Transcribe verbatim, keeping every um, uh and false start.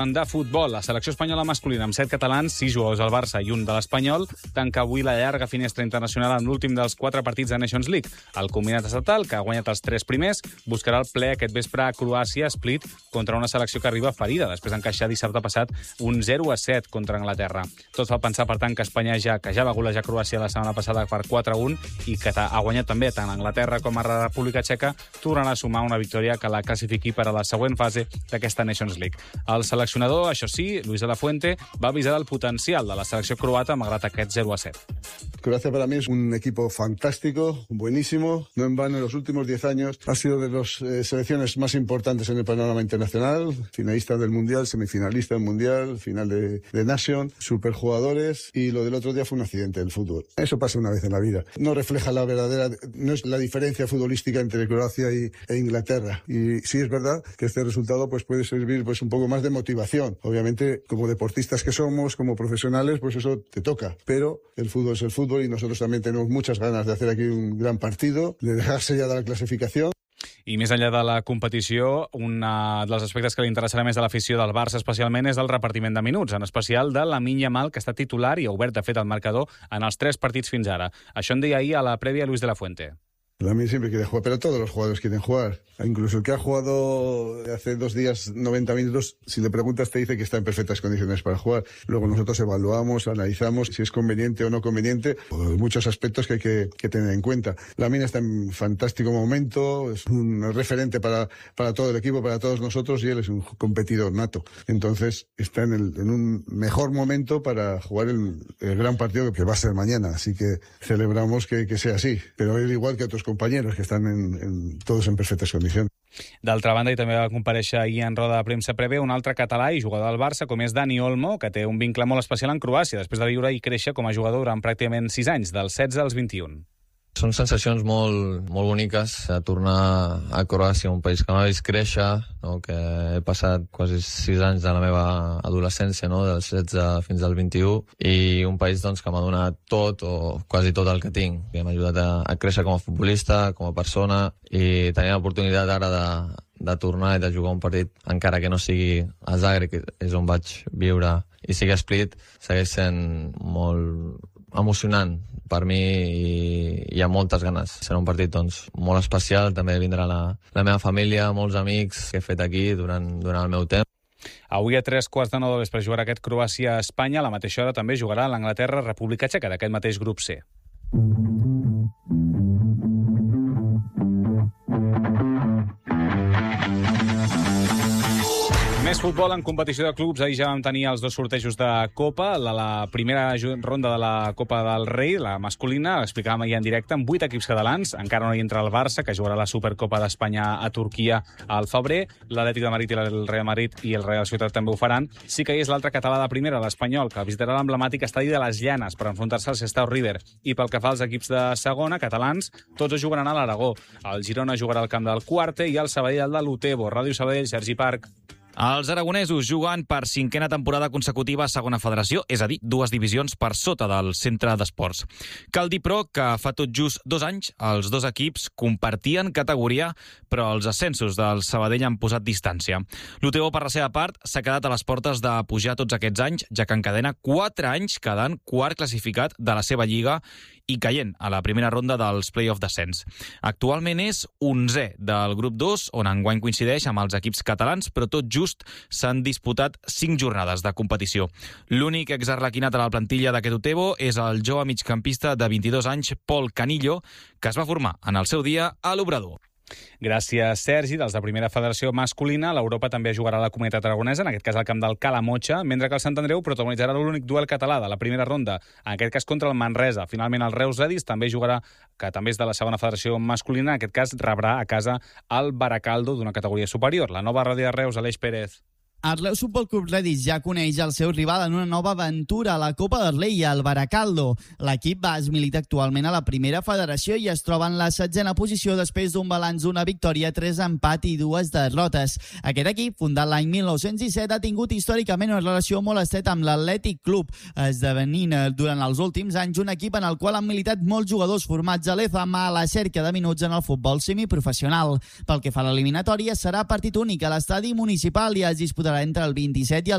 De futbol, la selecció espanyola masculina amb set catalans, sis jugadors al Barça i un de l'Espanyol, tanca avui la llarga finestra internacional amb l'últim dels quatre partits de Nations League. El combinat estatal, que ha guanyat els tres primers, buscarà el ple aquest vespre a Croàcia, Split, contra una selecció que arriba ferida, després d'encaixar dissabte passat un zero a set contra Anglaterra. Tot fa pensar, per tant, que Espanya, ja que ja va golejar Croàcia la setmana passada per quatre a un i que ha guanyat també tant Anglaterra com a la República Txeca, tornarà a sumar una victòria que la classifiqui per a la següent fase d'aquesta Nations League. El seleccionador, això sí, Luis de la Fuente, va avisar del potencial de la selecció croata malgrat aquest zero a set. Croacia para mí es un equipo fantástico, buenísimo. No en vano, en los últimos diez años ha sido de las eh, selecciones más importantes en el panorama internacional. Finalista del Mundial, semifinalista del Mundial, final de, de Nation, superjugadores. Y lo del otro día fue un accidente del fútbol. Eso pasa una vez en la vida. No refleja la verdadera, no es la diferencia futbolística entre Croacia y, e Inglaterra. Y sí es verdad que este resultado pues puede servir pues un poco más de motivación. Obviamente, como deportistas que somos, como profesionales, pues eso te toca. Pero el fútbol es el fútbol y nosotros también tenemos muchas ganas de hacer aquí un gran partido, de dejarse ya de la clasificación. I més enllà de la competició, un dels aspectes que li interessarà més a l'afició del Barça especialment és el repartiment de minuts, en especial de Lamine Yamal, que està titular i ha obert, de fet, el marcador en els tres partits fins ara. Això en deia ahir a la prèvia Luis de la Fuente. Lamine siempre quiere jugar, pero todos los jugadores quieren jugar. Incluso el que ha jugado hace dos días noventa minutos, si le preguntas te dice que está en perfectas condiciones para jugar. Luego nosotros evaluamos, analizamos si es conveniente o no conveniente, hay muchos aspectos que hay que, que tener en cuenta. Lamine está en fantástico momento, es un referente para, para todo el equipo, para todos nosotros, y él es un competidor nato. Entonces está en, el, en un mejor momento para jugar el, el gran partido que va a ser mañana. Así que celebramos que, que sea así. Pero él, igual que otros compañeros que están en, en, todos en perfectes condicions. D'altra banda, i també va comparèixer ahir en roda de premsa prèvia un altre català i jugador del Barça, com és Dani Olmo, que té un vincle molt especial en Croàcia, després de viure i créixer com a jugador durant pràcticament sis anys, dels setze als vint-i-un. Són sensacions molt, molt boniques, a tornar a Croàcia, un país que m'ha vist créixer, no? Que he passat quasi sis anys de la meva adolescència, no? Dels setze fins al vint-i-u, i un país doncs, que m'ha donat tot o quasi tot el que tinc, que m'ha ajudat a, a créixer com a futbolista, com a persona, i tenir l'oportunitat ara de, de tornar i de jugar un partit, encara que no sigui a Zagreb, que és on vaig viure, i sigui a Split, segueix sent molt emocionant per mi i hi ha moltes ganes. Serà un partit doncs, molt especial, també vindrà la, la meva família, molts amics que he fet aquí durant, durant el meu temps. Avui a tres quarts de nou de vespre jugarà aquest Croàcia-Espanya, a la mateixa hora també jugarà l'Anglaterra-República Txeca, d'aquest mateix grup C. Més futbol en competició de clubs. Ahir ja vam tenir els dos sortejos de Copa. La, la primera ronda de la Copa del Rei, la masculina, l'explicàvem ahir en directe, amb vuit equips catalans. Encara no hi entra el Barça, que jugarà la Supercopa d'Espanya a Turquia al febrer. L'Atlètic de Madrid i el Real Madrid i el Real Societat també ho faran. Sí que hi és l'altre català de primera, l'Espanyol, que visitarà l'emblemàtic estadi de les Llanes per enfrontar-se al Sestao River. I pel que fa als equips de segona, catalans, tots jugaran a l'Aragó. El Girona jugarà al camp del Cuarte i el Sabadell al de l'Utebo. Ràdio Sabadell, Sergi Parc. Els aragonesos juguen per cinquena temporada consecutiva a segona federació, és a dir, dues divisions per sota del centre d'esports. Cal dir, però, que fa tot just dos anys els dos equips compartien categoria, però els ascensos del Sabadell han posat distància. L'Utebo, per la seva part, s'ha quedat a les portes de pujar tots aquests anys, ja que encadena quatre anys quedant quart classificat de la seva lliga i caient a la primera ronda dels play-off d'ascens. Actualment és onzè del grup dos, on enguany coincideix amb els equips catalans, però tot just s'han disputat cinc jornades de competició. L'únic exarlequinat a la plantilla d'aquest Utebo és el jove migcampista de vint-i-dos anys, Pol Canillo, que es va formar en el seu dia a l'Obrador. Gràcies, Sergi. Dels de primera federació masculina, l'Europa també jugarà a la Comunitat Aragonesa, en aquest cas al camp del Calamotxa, mentre que el Sant Andreu protagonitzarà l'únic duel català de la primera ronda, en aquest cas contra el Manresa. Finalment, el Reus Edis també jugarà, que també és de la segona federació masculina, en aquest cas rebrà a casa el Baracaldo d'una categoria superior. La nova ràdio de Reus, Aleix Pérez. El Reus Futbol Club Redis ja coneix el seu rival en una nova aventura a la Copa del Rei, el Baracaldo. L'equip bas milita actualment a la primera federació i es troba en la setzena posició després d'un balanç d'una victòria, tres empat i dues derrotes. Aquest equip, fundat l'any mil nou-cents disset, ha tingut històricament una relació molt estreta amb l'Atlètic Club, esdevenint durant els últims anys un equip en el qual han militat molts jugadors formats a l'E F A M a la cerca de minuts en el futbol semiprofessional. Pel que fa a l'eliminatòria, serà partit únic a l'estadi municipal i es disputarà disputarà entre el vint-i-set i el